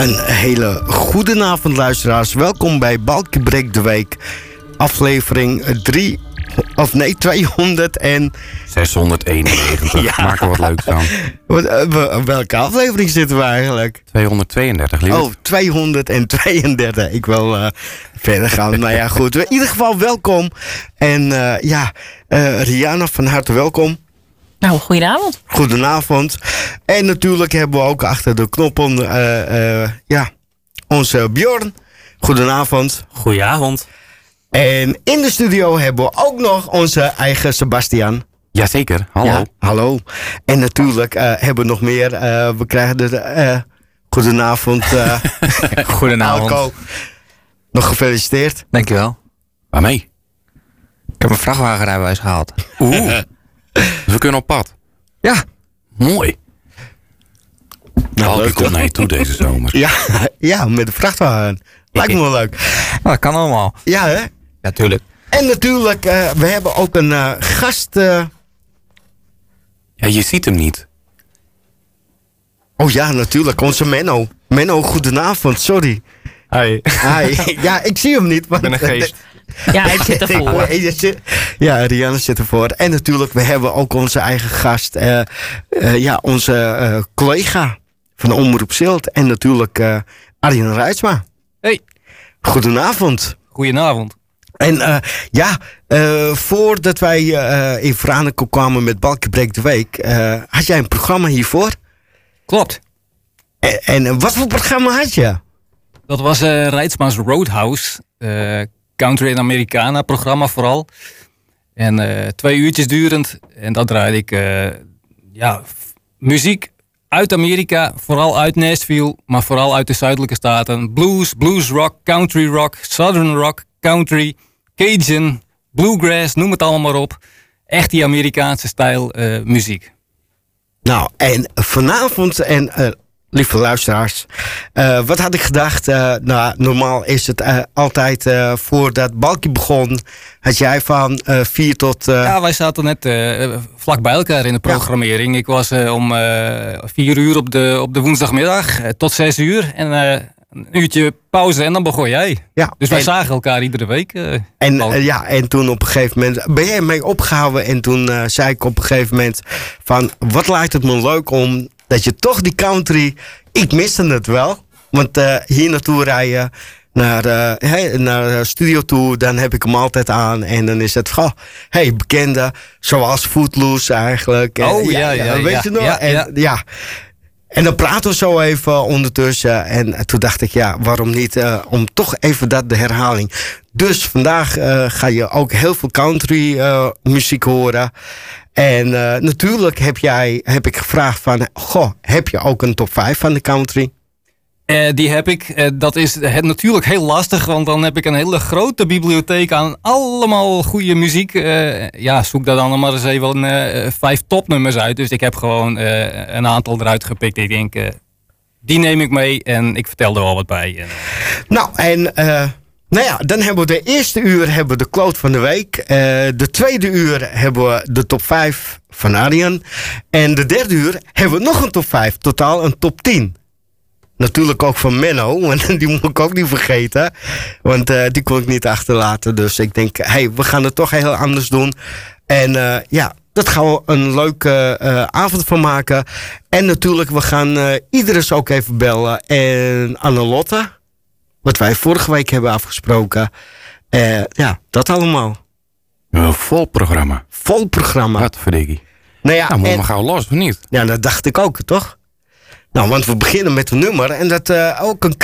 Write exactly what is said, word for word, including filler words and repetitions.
Een hele goede avond, luisteraars. Welkom bij Balkje Breekt de Week. Aflevering drie, of nee, tweehonderd en... zeshonderdeenennegentig. Ja. Maak er wat leuks van. Wat, uh, welke aflevering zitten we eigenlijk? tweehonderdtweeëndertig, lief. Oh, tweehonderdtweeëndertig. Ik wil uh, verder gaan. Nou ja, goed. In ieder geval welkom. En uh, ja, uh, Rihanna, van harte welkom. Nou, goedenavond. Goedenavond. En natuurlijk hebben we ook achter de knoppen uh, uh, ja, onze Bjorn. Goedenavond. Goedenavond. En in de studio hebben we ook nog onze eigen Sebastian. Jazeker, hallo. Ja, hallo. En natuurlijk uh, hebben we nog meer. Uh, we krijgen de... Uh, goedenavond. Uh, Goedenavond. Alco. Nog gefeliciteerd. Dankjewel. Waarmee? Ik heb een vrachtwagenrijbewijs gehaald. Oeh. Dus we kunnen op pad. Ja. Mooi. Nou, leuk, ik kom toch? naar je toe deze zomer. Ja, ja, met de vrachtwagen. Lijkt me wel leuk. Nou, dat kan allemaal. Ja, hè? Ja, tuurlijk. En natuurlijk, uh, we hebben ook een uh, gast... Uh... Ja, je ziet hem niet. Oh ja, natuurlijk, onze Menno. Menno, goedenavond, sorry. Hi. Hi. Ja, ik zie hem niet. Want... Ik ben een geest. Ja, ik zit ervoor. Ja, Rihanna zit ervoor. En natuurlijk, we hebben ook onze eigen gast. Uh, uh, ja, onze uh, collega van de Omroep Zilt. En natuurlijk uh, Arjen Rijtsma. Hey. Goedenavond. Goedenavond. En uh, ja, uh, voordat wij uh, in Franeker kwamen met Balkje Breekt de Week... Uh, had jij een programma hiervoor? Klopt. En, en wat voor programma had je? Dat was uh, Rijtsma's Roadhouse. Uh, Country en Americana programma vooral. En uh, twee uurtjes durend. En dat draaide ik uh, ja, f- muziek uit Amerika. Vooral uit Nashville. Maar vooral uit de zuidelijke staten. Blues, blues rock, country rock, southern rock, country, Cajun, bluegrass, noem het allemaal maar op. Echt die Amerikaanse stijl uh, muziek. Nou, en vanavond, en uh, lieve luisteraars, uh, wat had ik gedacht? Uh, nou, normaal is het uh, altijd uh, voordat Balkje begon, had jij van uh, vier tot... Uh, Ja, wij zaten net uh, vlak bij elkaar in de programmering. Ik was uh, om uh, vier uur op de, op de woensdagmiddag uh, tot zes uur. En uh, een uurtje pauze en dan begon jij. ja, Dus wij en, zagen elkaar iedere week. Uh, en, al. uh, ja, en toen op een gegeven moment ben jij mee opgehouden. En toen uh, zei ik op een gegeven moment van, wat lijkt het me leuk om dat je toch die country... Ik miste het wel, want uh, hier naartoe rijden... Naar, uh, hey, naar de studio toe, dan heb ik hem altijd aan. En dan is het, goh, hey, bekende, zoals Footloose eigenlijk. En, Oh, ja, ja, Weet ja, je nog? ja, en, ja. ja. En dan praten we zo even ondertussen. En toen dacht ik, ja, waarom niet uh, om toch even dat de herhaling. Dus vandaag uh, ga je ook heel veel country uh, muziek horen. En uh, natuurlijk heb, jij, heb ik gevraagd van, goh, heb je ook een top vijf van de country? Uh, die heb ik. Uh, dat is het natuurlijk heel lastig, want dan heb ik een hele grote bibliotheek aan allemaal goede muziek. Uh, ja, zoek daar dan maar eens even uh, vijf topnummers uit. Dus ik heb gewoon uh, een aantal eruit gepikt. Ik denk, uh, die neem ik mee en ik vertel er wel wat bij. En, uh... Nou, en uh, nou ja, dan hebben we de eerste uur hebben we de quote van de week. Uh, de tweede uur hebben we de top vijf van Arjen. En de derde uur hebben we nog een top vijf. Totaal een top tien. Natuurlijk ook van Menno, want die moet ik ook niet vergeten. Want uh, die kon ik niet achterlaten. Dus ik denk, hey, we gaan het toch heel anders doen. En uh, ja, dat gaan we een leuke uh, avond van maken. En natuurlijk, we gaan uh, Idris ook even bellen. En Annelotte, wat wij vorige week hebben afgesproken. Uh, ja, dat allemaal. Een vol programma. Vol programma. Wat verdikkie. Nou ja, Nou, moet en, maar gauw los, of niet? ja, dat dacht ik ook, toch? Nou, want we beginnen met een nummer. En dat uh, ook een